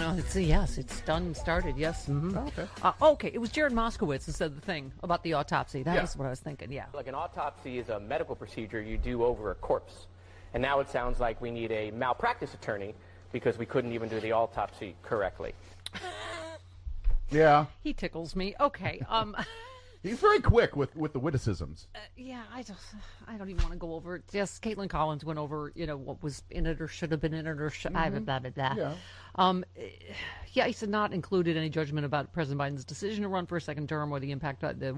Yes, it's done and started. Yes. Mm-hmm. Oh, okay. Okay, it was Jared Moskowitz who said the thing about the autopsy. That was what I was thinking, yeah. Like an autopsy is a medical procedure you do over a corpse. And now it sounds like we need a malpractice attorney because we couldn't even do the autopsy correctly. Yeah. He tickles me. Okay. He's very quick with the witticisms. Yeah, I don't even want to go over it. Yes, Caitlin Collins went over, what was in it or should have been in it or blah, blah, blah, blah. Yeah. Yeah, he said not included any judgment about President Biden's decision to run for a second term or the impact on the